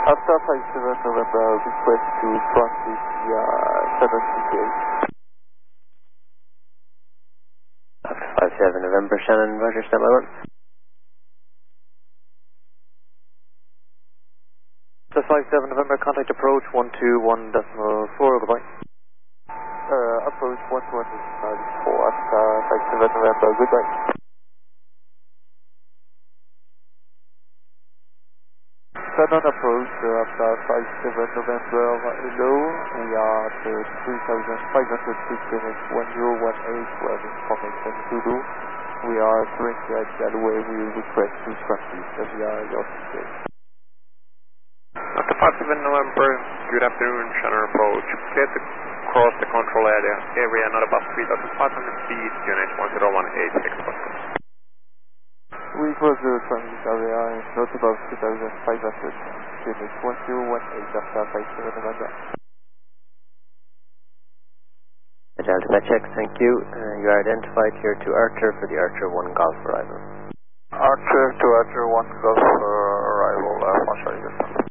After 57 November, request to transit via 768. After 57 November, Shannon, Roger, stand by 1. After 57 November, contact approach 121.4, goodbye. Approach 121.4 after 57 November, goodbye. Shannon approach after 57 November, hello, we are at 3,500 feet unit 1018, we have information to do. We are currently at Galway, we request to transit via your ticket. After 57 November, good afternoon, Shannon approach. Clear to cross the control area not above 3,500 feet, unit 1018, Foxtrot. We cross the transit area and not above 2,500, unit 1018 after 57 November. Delta check, thank you. You are identified here to Archer for the Archer 1 Golf arrival. Archer to Archer 1 Golf arrival, much